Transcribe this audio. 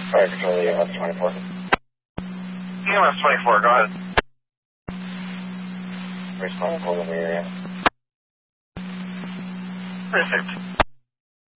Fire Control, EMS 24. EMS 24, go ahead. Respond, hold over your area. Received.